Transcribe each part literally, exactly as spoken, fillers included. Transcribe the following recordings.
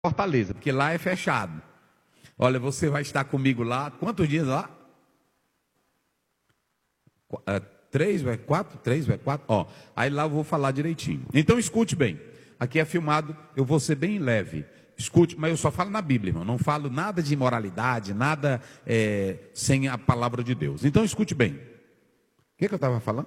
Fortaleza, porque lá é fechado. Olha, você vai estar comigo lá, quantos dias lá? Qu- é, Três, vai quatro? Três, vai quatro? Ó, aí lá eu vou falar direitinho. Então escute bem, aqui é filmado, eu vou ser bem leve. Escute, mas eu só falo na Bíblia, irmão. Não falo nada de imoralidade, nada é, sem a palavra de Deus. Então escute bem. O que, que eu estava falando?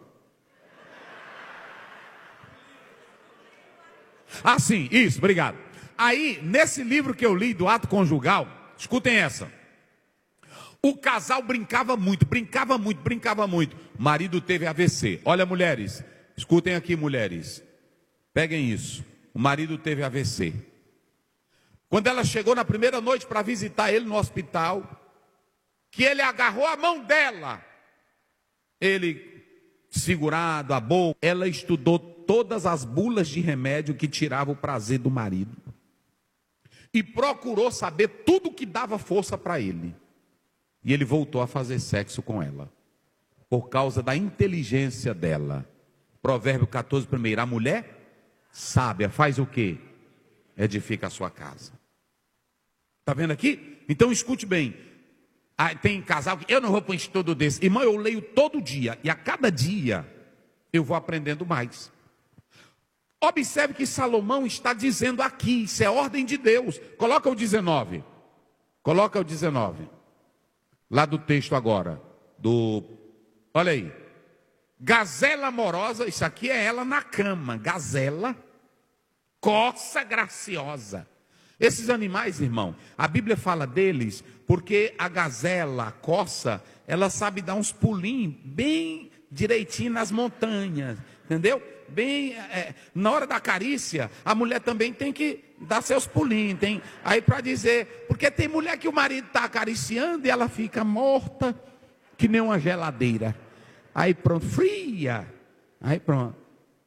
Ah, sim, isso, obrigado. Aí, nesse livro que eu li do ato conjugal, escutem essa. O casal brincava muito, brincava muito, brincava muito. O marido teve A V C. Olha, mulheres, escutem aqui, mulheres. Peguem isso. O marido teve A V C. Quando ela chegou na primeira noite para visitar ele no hospital, que ele agarrou a mão dela, ele segurado a boca, ela estudou todas as bulas de remédio que tiravam o prazer do marido e procurou saber tudo que dava força para ele. E ele voltou a fazer sexo com ela, por causa da inteligência dela. Provérbio quatorze, primeiro, a mulher sábia faz o quê? Edifica a sua casa. Está vendo aqui? Então escute bem. Ah, tem casal que eu não vou para um estudo desse. Irmão, eu leio todo dia, e a cada dia eu vou aprendendo mais. Observe que Salomão está dizendo aqui, isso é ordem de Deus. Coloca o dezenove. Coloca o dezenove. Lá do texto agora. Do, olha aí. Gazela amorosa, isso aqui é ela na cama. Gazela, corça graciosa. Esses animais, irmão, a Bíblia fala deles porque a gazela, a corça, ela sabe dar uns pulinhos bem direitinho nas montanhas, entendeu? Bem, é, na hora da carícia, a mulher também tem que dar seus pulinhos, tem, aí para dizer, porque tem mulher que o marido está acariciando e ela fica morta, que nem uma geladeira, aí pronto, fria, aí pronto.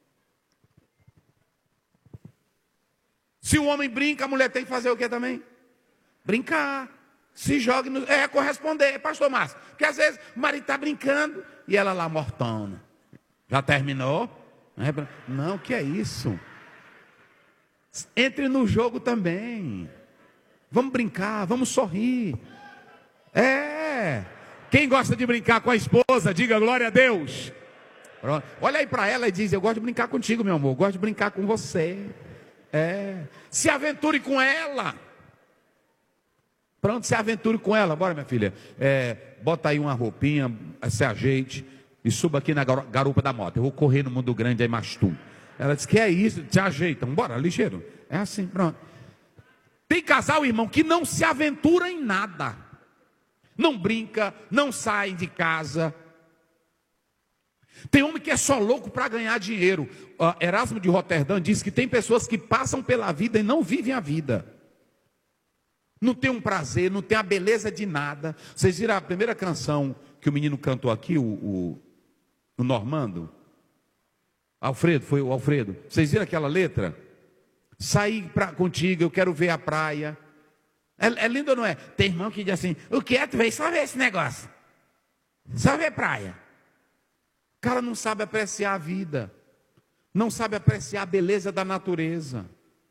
Se o homem brinca, a mulher tem que fazer o que também? Brincar, se joga, no, é corresponder, pastor Márcio, porque às vezes o marido está brincando e ela lá mortona, já terminou? Não, que é isso? Entre no jogo também. Vamos brincar, vamos sorrir. É. Quem gosta de brincar com a esposa, diga glória a Deus. Pronto. Olha aí para ela e diz: eu gosto de brincar contigo, meu amor. Eu gosto de brincar com você. É. Se aventure com ela. Pronto, se aventure com ela. Bora, minha filha. É, bota aí uma roupinha, se ajeite e suba aqui na garupa da moto. Eu vou correr no mundo grande aí, mais tu. Ela disse: que é isso? Te ajeitam. Bora, ligeiro. É assim, pronto. Tem casal, irmão, que não se aventura em nada. Não brinca, não sai de casa. Tem homem que é só louco para ganhar dinheiro. Uh, Erasmo de Roterdã diz que tem pessoas que passam pela vida e não vivem a vida. Não tem um prazer, não tem a beleza de nada. Vocês viram a primeira canção que o menino cantou aqui, o, o, o Normando? Alfredo, foi o Alfredo. Vocês viram aquela letra? Sair pra, contigo, eu quero ver a praia. É, é lindo ou não é? Tem irmão que diz assim: o que é? Tu veio só ver esse negócio. Só ver praia. O cara não sabe apreciar a vida. Não sabe apreciar a beleza da natureza.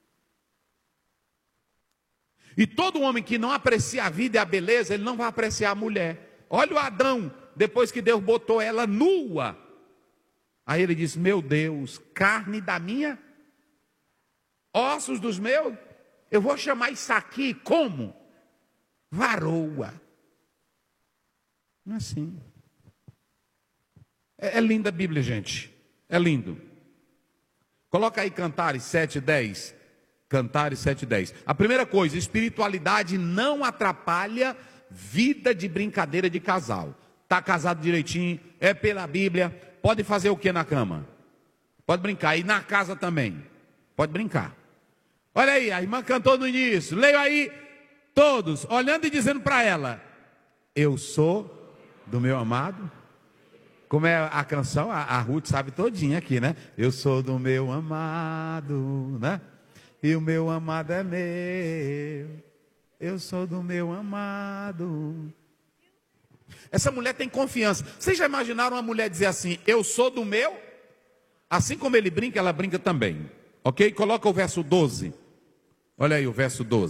E todo homem que não aprecia a vida e a beleza, ele não vai apreciar a mulher. Olha o Adão, depois que Deus botou ela nua. Aí ele diz: meu Deus, carne da minha, ossos dos meus, eu vou chamar isso aqui como? Varoa. Não é assim. É, é linda a Bíblia, gente. É lindo. Coloca aí Cantares sete, dez. Cantares sete, dez. A primeira coisa, espiritualidade não atrapalha vida de brincadeira de casal. Está casado direitinho, é pela Bíblia, pode fazer o que na cama? Pode brincar, e na casa também. Pode brincar. Olha aí, a irmã cantou no início. Leio aí, todos, olhando e dizendo para ela: eu sou do meu amado. Como é a canção, a, a Ruth sabe todinha aqui, né? Eu sou do meu amado, né? E o meu amado é meu. Eu sou do meu amado. Essa mulher tem confiança. Vocês já imaginaram uma mulher dizer assim: eu sou do meu? Assim como ele brinca, ela brinca também. Ok? Coloca o verso doze. Olha aí o verso doze.